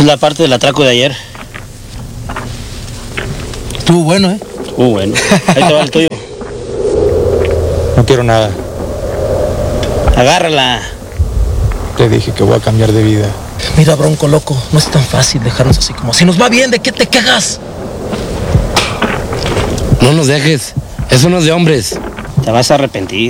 Esa es la parte del atraco de ayer. Estuvo bueno, ¿eh? Estuvo bueno. Ahí te va el tuyo. No quiero nada. Agárrala. Te dije que voy a cambiar de vida. Mira, Bronco, loco, no es tan fácil dejarnos así como... Si nos va bien, ¿de qué te quejas? No nos dejes. Eso no es de hombres. Te vas a arrepentir.